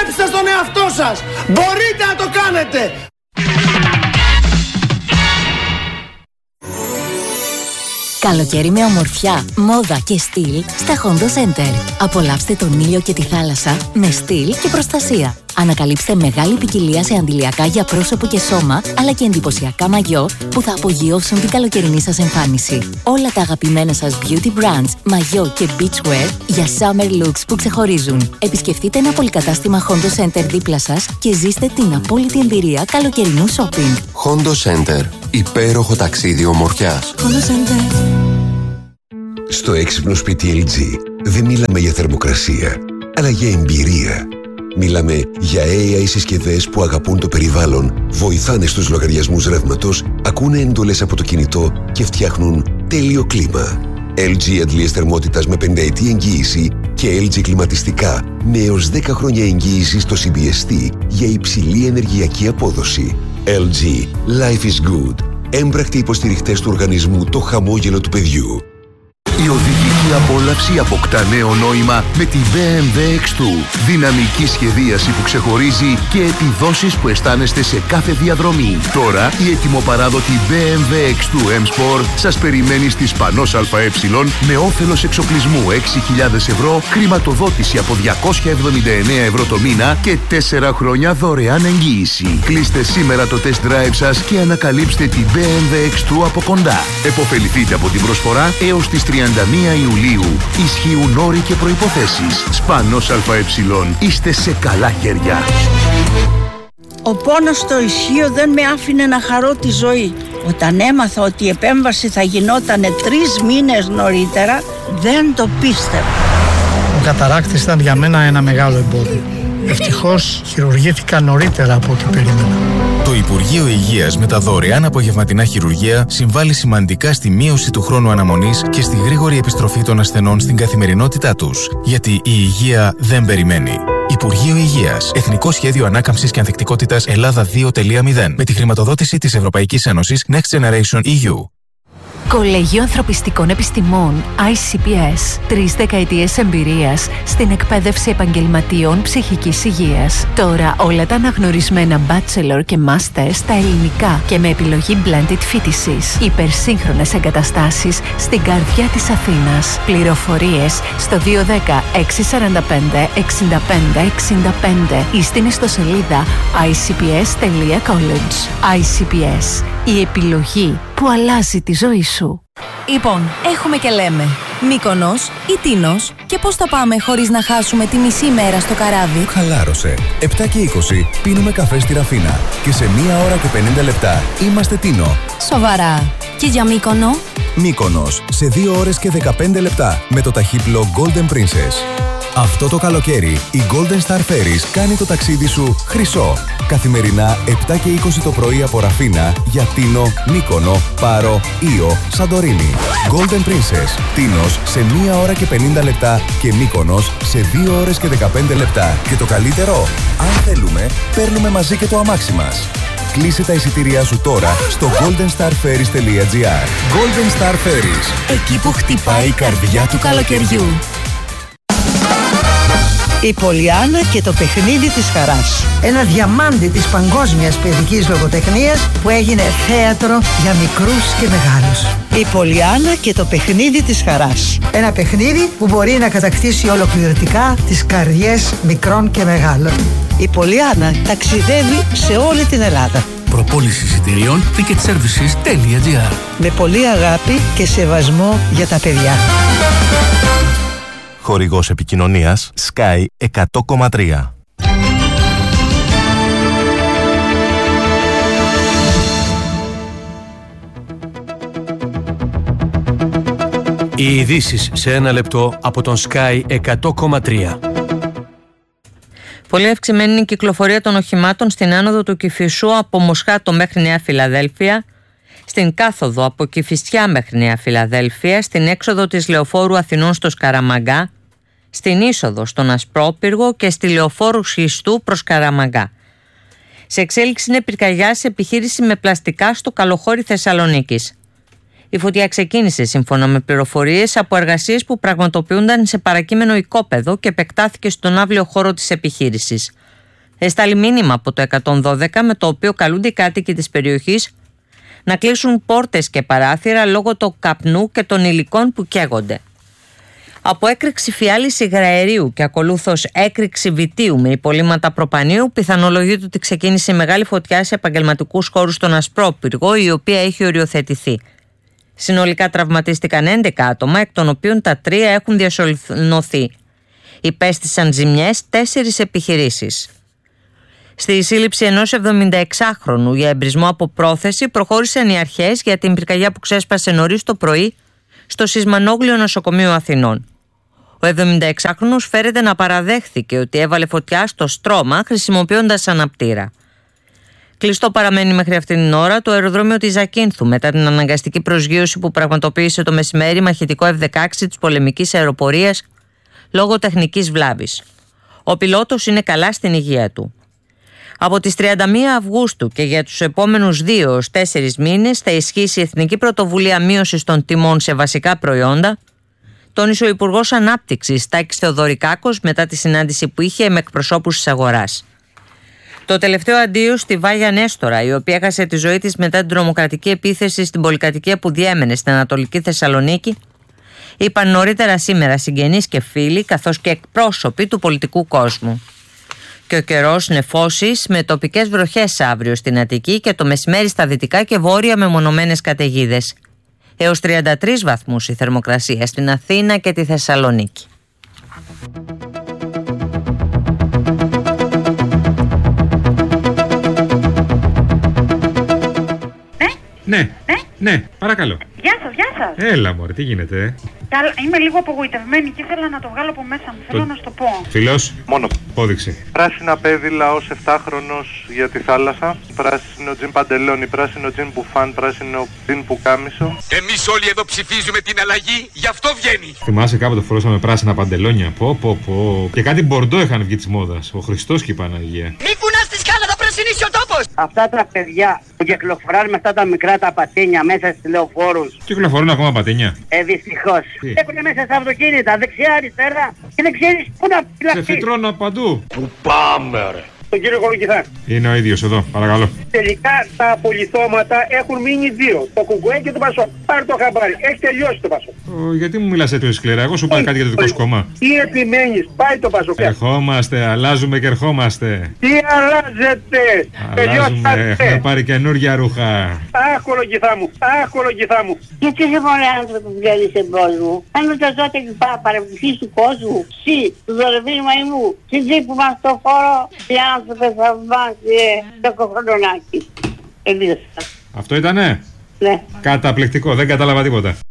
Πιστέψτε στον εαυτό σας. Μπορείτε να το κάνετε. Καλοκαίρι με ομορφιά, μόδα και στυλ στα Hondo Center. Απολαύστε τον ήλιο και τη θάλασσα με στυλ και προστασία. Ανακαλύψτε μεγάλη ποικιλία σε αντιλιακά για πρόσωπο και σώμα, αλλά και εντυπωσιακά μαγιό που θα απογειώσουν την καλοκαιρινή σας εμφάνιση. Όλα τα αγαπημένα σας beauty brands, μαγιό και beachwear για summer looks που ξεχωρίζουν. Επισκεφτείτε ένα πολυκατάστημα Hondo Center δίπλα σας και ζήστε την απόλυτη εμπειρία καλοκαιρινού shopping. Hondo Center. Υπέροχο ταξίδι ομορφιάς. Hondo Center. Στο έξυπνο σπίτι LG δεν μιλάμε για θερμοκρασία, αλλά για εμπειρία. Μιλάμε για AI συσκευές που αγαπούν το περιβάλλον, βοηθάνε στους λογαριασμούς ρεύματος, ακούνε εντολές από το κινητό και φτιάχνουν τέλειο κλίμα. LG αντλίες θερμότητας με 50 ετή εγγύηση και LG κλιματιστικά με έως 10 χρόνια εγγύηση στο CBST για υψηλή ενεργειακή απόδοση. LG. Life is good. Έμπρακτοι υποστηριχτές του οργανισμού Το Χαμόγελο του Παιδιού. Η οδηγική απόλαυση αποκτά νέο νόημα με τη BMW X2. Δυναμική σχεδίαση που ξεχωρίζει και επιδόσεις που αισθάνεστε σε κάθε διαδρομή. Τώρα η ετοιμοπαράδοτη BMW X2 M Sport σας περιμένει στη Σπανός ΑΕ με όφελος εξοπλισμού 6.000 ευρώ, χρηματοδότηση από 279 ευρώ το μήνα και 4 χρόνια δωρεάν εγγύηση. Κλείστε σήμερα το test drive σας και ανακαλύψτε τη BMW X2 από κοντά. Εποφεληθείτε από την προσφορά έως τις 31 Ιουλίου. Ισχύουν όροι και προϋποθέσεις. Σπανός ΑΕ. Είστε σε καλά χέρια. Ο πόνος στο ισχύο δεν με άφηνε να χαρώ τη ζωή. Όταν έμαθα ότι η επέμβαση θα γινόταν 3 μήνες νωρίτερα, δεν το πίστευα. Ο καταράκτης ήταν για μένα ένα μεγάλο εμπόδιο. Ευτυχώς χειρουργήθηκα νωρίτερα από ό,τι περίμενα. Το Υπουργείο Υγείας με τα δωρεάν απογευματινά χειρουργεία συμβάλλει σημαντικά στη μείωση του χρόνου αναμονής και στη γρήγορη επιστροφή των ασθενών στην καθημερινότητά τους. Γιατί η υγεία δεν περιμένει. Υπουργείο Υγείας. Εθνικό Σχέδιο Ανάκαμψης και Ανθεκτικότητας Ελλάδα 2.0 με τη χρηματοδότηση της Ευρωπαϊκής Ένωσης Next Generation EU. Κολέγιο Ανθρωπιστικών Επιστημών ICPS. 3 δεκαετίες εμπειρίας στην εκπαίδευση επαγγελματιών ψυχικής υγείας. Τώρα όλα τα αναγνωρισμένα bachelor και master στα ελληνικά και με επιλογή blended φοιτησης. Υπερσύγχρονες εγκαταστάσεις στην καρδιά της Αθήνας. Πληροφορίες στο 210 645 65 65 ή στην ιστοσελίδα icps.college. ICPS. Η επιλογή που αλλάζει τη ζωή σου. Λοιπόν, έχουμε και λέμε Μύκονος ή Τίνος και πώς θα πάμε χωρίς να χάσουμε τη μισή μέρα στο καράβι. Χαλάρωσε. 7 και 20 πίνουμε καφέ στη Ραφίνα και σε 1 ώρα και 50 λεπτά είμαστε Τίνο. Σοβαρά. Και για Μύκονο? Μύκονος σε 2 ώρες και 15 λεπτά με το ταχύπλο Golden Princess. Αυτό το καλοκαίρι η Golden Star Ferries κάνει το ταξίδι σου χρυσό. Καθημερινά 7 και 20 το πρωί από Ραφίνα για Τίνο, Μύκονο, Πάρο, Ήο, Σαντορίνη. Golden Princess, Τίνος σε 1 ώρα και 50 λεπτά και Μύκονος σε 2 ώρες και 15 λεπτά. Και το καλύτερο, αν θέλουμε, παίρνουμε μαζί και το αμάξι μας. Κλείσε τα εισιτήριά σου τώρα στο goldenstarferries.gr. Golden Star Ferries. Εκεί που χτυπάει η καρδιά του καλοκαιριού. Η Πολιάννα και το παιχνίδι της χαράς. Ένα διαμάντι της παγκόσμιας παιδικής λογοτεχνίας που έγινε θέατρο για μικρούς και μεγάλους. Η Πολιάννα και το παιχνίδι της χαράς. Ένα παιχνίδι που μπορεί να κατακτήσει ολοκληρωτικά τις καρδιές μικρών και μεγάλων. Η Πολιάννα ταξιδεύει σε όλη την Ελλάδα. Προπόληση εισιτηρίων ticketservices.gr. Με πολύ αγάπη και σεβασμό για τα παιδιά. Χορηγός επικοινωνίας Sky 100,3. Οι ειδήσεις σε 1 λεπτό από τον Sky 100,3. Πολύ αυξημένη είναι η κυκλοφορία των οχημάτων στην άνοδο του Κηφισού από Μοσχάτο μέχρι Νέα Φιλαδέλφια, στην κάθοδο από Κηφισιά μέχρι Νέα Φιλαδέλφια, στην έξοδο της Λεωφόρου Αθηνών στο Σκαραμαγκά, στην είσοδο στον Ασπρόπυργο και στη Λεωφόρου Σχιστού προς Καραμαγκά. Σε εξέλιξη είναι πυρκαγιά σε επιχείρηση με πλαστικά στο Καλοχώρι Θεσσαλονίκης. Η φωτιά ξεκίνησε σύμφωνα με πληροφορίες από εργασίες που πραγματοποιούνταν σε παρακείμενο οικόπεδο και επεκτάθηκε στον άβλιο χώρο της επιχείρησης. Εστάλει μήνυμα από το 112 με το οποίο καλούνται οι κάτοικοι της περιοχής να κλείσουν πόρτες και παράθυρα λόγω του καπνού και των υλικών που καίγονται. Από έκρηξη φιάλης υγραερίου και ακολούθως έκρηξη βιτίου με υπολείμματα προπανίου, πιθανολογείται ότι ξεκίνησε μεγάλη φωτιά σε επαγγελματικούς χώρους στον Ασπρόπυργο, η οποία έχει οριοθετηθεί. Συνολικά τραυματίστηκαν 11 άτομα, εκ των οποίων τα 3 έχουν διασωληνωθεί. Υπέστησαν ζημιές 4 επιχειρήσεις. Στη σύλληψη ενός 76χρονου για εμπρισμό από πρόθεση προχώρησαν οι αρχές για την πυρκαγιά που ξέσπασε νωρίς το πρωί στο Σισμανόγλιο Νοσοκομείο Αθηνών. Ο 76χρονος φέρεται να παραδέχθηκε ότι έβαλε φωτιά στο στρώμα χρησιμοποιώντας αναπτήρα. Κλειστό παραμένει μέχρι αυτήν την ώρα το αεροδρόμιο της Ζακίνθου μετά την αναγκαστική προσγείωση που πραγματοποίησε το μεσημέρι μαχητικό F-16 της πολεμικής αεροπορίας λόγω τεχνικής βλάβης. Ο πιλότος είναι καλά στην υγεία του. Από τις 31 Αυγούστου και για τους επόμενους 2-4 μήνες θα ισχύσει η Εθνική Πρωτοβουλία Μείωσης των Τιμών σε βασικά προϊόντα, τόνισε ο Υπουργός Ανάπτυξης Τάκης Θεοδωρικάκος μετά τη συνάντηση που είχε με εκπροσώπους της αγοράς. Το τελευταίο αντίο στη Βάγια Νέστορα, η οποία έχασε τη ζωή της μετά την τρομοκρατική επίθεση στην πολυκατοικία που διέμενε στην Ανατολική Θεσσαλονίκη, είπαν νωρίτερα σήμερα συγγενείς και φίλοι καθώς και εκπρόσωποι του πολιτικού κόσμου. Και ο καιρός νεφώσεις με τοπικές βροχές αύριο στην Αττική και το μεσημέρι στα δυτικά και βόρεια με μονομένες καταιγίδες. Έως 33 βαθμούς η θερμοκρασία στην Αθήνα και τη Θεσσαλονίκη. Ναι, παρακαλώ. Γεια σας. Έλα μωρέ, τι γίνεται? Καλά, είμαι λίγο απογοητευμένη και ήθελα να το βγάλω από μέσα μου. Θέλω να σου το πω. Φιλός, μόνο πόδειξε. Πράσινα πέδιλα ως 7χρονος για τη θάλασσα. Πράσινο τζιν παντελόνι, πράσινο τζιν μπουφάν, πράσινο τζιν πουκάμισο. Εμείς όλοι εδώ ψηφίζουμε την αλλαγή, γι' αυτό βγαίνει. Θυμάσαι κάποτε φορούσαμε πράσινα παντελόνια? Πω. Και κάτι μπορντό είχαν βγει της μόδας. Ο Χριστός και η Παναγία. Μη κουνάς τη σκάλα, θα πρασινίσει ο τόπος. Αυτά τα παιδιά που κυκλοφορούν με αυτά τα μικρά τα πατίνια μέσα στις λεωφόρους. Κυκλοφορούν ακόμα πατίνια? Δυστυχώς. Έχουν μέσα στα αυτοκίνητα, δεξιά, αριστερά και δεν ξέρεις πού να φυλαχτείς. Σε φυτρώνω παντού. Πού πάμε ρε? Τον κύριο Κολοκυθά. Είναι ο ίδιος εδώ, παρακαλώ. Τελικά τα απολιθώματα έχουν μείνει 2. Το Κουκουέ και το Πασόκ. Πάρε το χαμπάρι. Έχει τελειώσει το Πασόκ. Γιατί μου μιλάς έτσι σκληρά? Εγώ σου είπα κάτι για το δικό σου κόμμα. Τι επιμένεις? Πάει το Πασόκ. Ερχόμαστε, αλλάζουμε και ερχόμαστε. Τι αλλάζετε? Αλλάζουμε, έχουμε πάρει καινούργια ρούχα. Αχ, Κολοκυθά μου. Γιατί είσαι μόνο άνθρωποι που βγαίνεις σε κόσμο? Αν με το ζώτε και παρεμπιθείς του κόσμου. Συ, του δωρευείς μαϊμού. Συ που μας το χώρο. άνθρωποι θαυμάσια το κοχρονάκι. Αυτό ήτανε? Ναι. Καταπληκτικό, δεν κατάλαβα τίποτα.